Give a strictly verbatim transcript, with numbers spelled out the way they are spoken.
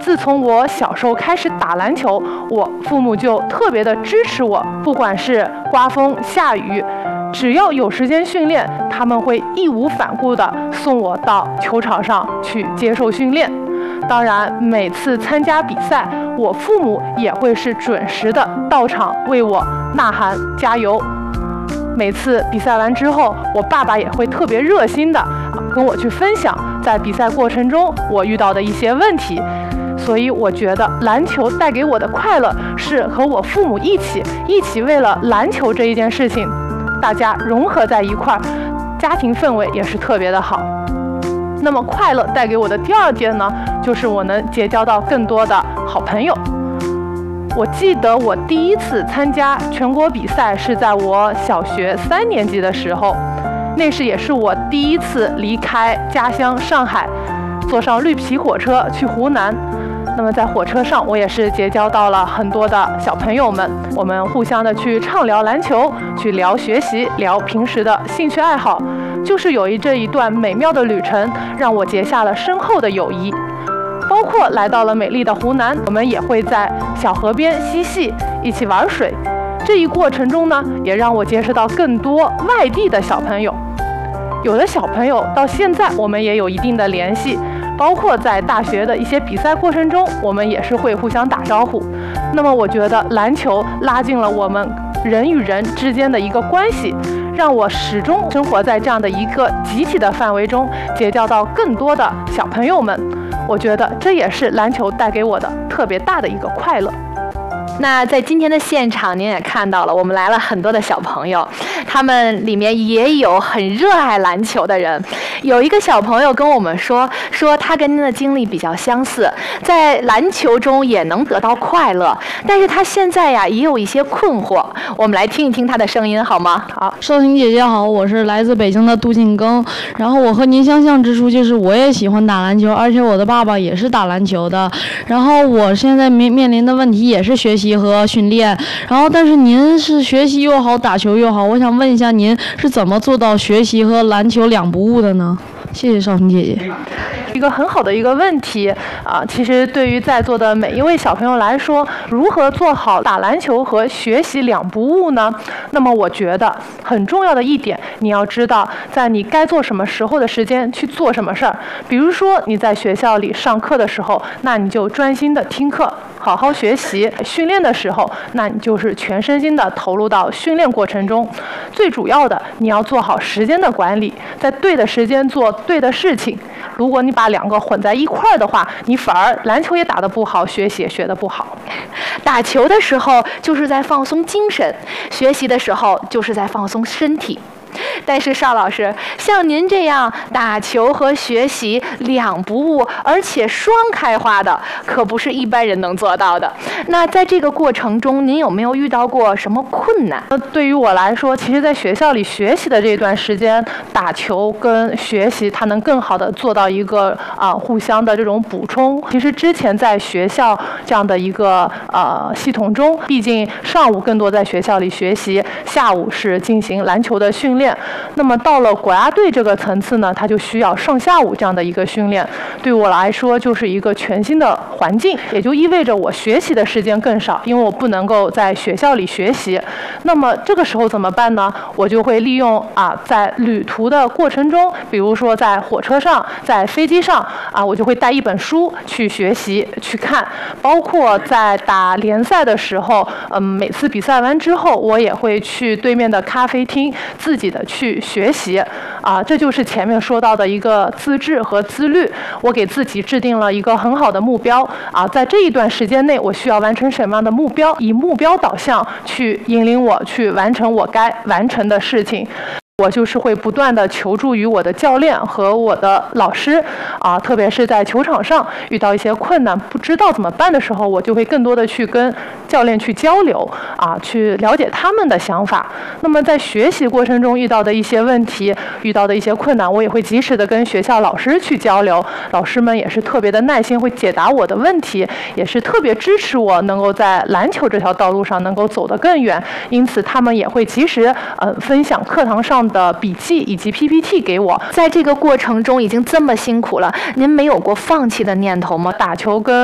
自从我小时候开始打篮球，我父母就特别的支持我，不管是刮风下雨，只要有时间训练，他们会义无反顾地送我到球场上去接受训练。当然，每次参加比赛，我父母也会是准时的到场为我呐喊加油。每次比赛完之后，我爸爸也会特别热心的跟我去分享在比赛过程中我遇到的一些问题。所以我觉得篮球带给我的快乐是和我父母一起一起为了篮球这一件事情，大家融合在一块儿，家庭氛围也是特别的好。那么快乐带给我的第二点呢，就是我能结交到更多的好朋友。我记得我第一次参加全国比赛是在我小学三年级的时候，那时也是我第一次离开家乡上海，坐上绿皮火车去湖南。那么在火车上，我也是结交到了很多的小朋友们，我们互相的去畅聊篮球，去聊学习，聊平时的兴趣爱好，就是有一这一段美妙的旅程，让我结下了深厚的友谊。包括来到了美丽的湖南，我们也会在小河边嬉戏，一起玩水。这一过程中呢，也让我结识到更多外地的小朋友。有的小朋友到现在我们也有一定的联系，包括在大学的一些比赛过程中，我们也是会互相打招呼。那么我觉得篮球拉近了我们人与人之间的一个关系，让我始终生活在这样的一个集体的范围中，结交到更多的小朋友们。我觉得这也是篮球带给我的特别大的一个快乐。 那在今天的现场，您也看到了，我们来了很多的小朋友，他们里面也有很热爱篮球的人。有一个小朋友跟我们说，说他跟您的经历比较相似，在篮球中也能得到快乐，但是他现在呀也有一些困惑。我们来听一听他的声音好吗？ 好， 少婷姐姐好，我是来自北京的杜庆庚。然后我和您相像之处就是我也喜欢打篮球，而且我的爸爸也是打篮球的。然后我现在面面临的问题也是学习和训练，然后但是您是学习又好，打球又好，我想问一下您是怎么做到学习和篮球两不误的呢？谢谢少婷姐姐。 一个很好的一个问题啊，其实对于在座的每一位小朋友来说，如何做好打篮球和学习两不误呢？那么我觉得很重要的一点，你要知道在你该做什么时候的时间去做什么事儿。比如说你在学校里上课的时候，那你就专心的听课，好好学习；训练的时候，那你就是全身心的投入到训练过程中。最主要的，你要做好时间的管理，在对的时间做对的事情。如果你把两个混在一块儿的话，你反而篮球也打得不好，学习也学得不好。 打球的时候就是在放松精神，学习的时候就是在放松身体。但是邵老师，像您这样打球和学习两不误，而且双开花的，可不是一般人能做到的。那在这个过程中，您有没有遇到过什么困难？ 那对于我来说，其实在学校里学习的这段时间，打球跟学习它能更好的做到一个啊、呃、互相的这种补充。其实之前在学校这样的一个呃系统中，毕竟上午更多在学校里学习，下午是进行篮球的训练。那么到了国家队这个层次呢，它就需要上下午这样的一个训练。对我来说，就是一个全新的环境，也就意味着我学习的时间更少，因为我不能够在学校里学习。那么这个时候怎么办呢？我就会利用啊，在旅途的过程中，比如说在火车上、在飞机上啊，我就会带一本书去学习、去看。包括在打联赛的时候，嗯，每次比赛完之后，我也会去对面的咖啡厅自己的去学习啊，这就是前面说到的一个自制和自律。我给自己制定了一个很好的目标啊，在这一段时间内，我需要完成什么样的目标，以目标导向去引领我去完成我该完成的事情。我就是会不断的求助于我的教练和我的老师啊，特别是在球场上遇到一些困难不知道怎么办的时候，我就会更多的去跟教练去交流啊，去了解他们的想法。那么在学习过程中遇到的一些问题，遇到的一些困难，我也会及时的跟学校老师去交流，老师们也是特别的耐心，会解答我的问题，也是特别支持我能够在篮球这条道路上能够走得更远。因此他们也会及时呃分享课堂上的笔记以及 P P T 给我。 在这个过程中已经这么辛苦了，您没有过放弃的念头吗？ 打球跟